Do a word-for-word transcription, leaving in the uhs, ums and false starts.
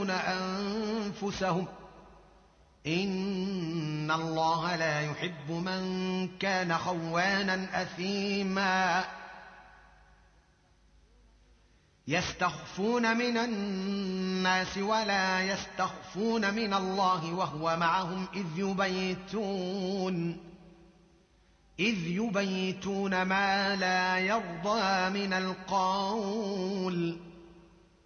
يختانون أنفسهم إن الله لا يحب من كان خوانا أثيما يستخفون من الناس ولا يستخفون من الله وهو معهم إذ يبيتون إذ يبيتون ما لا يرضى من القول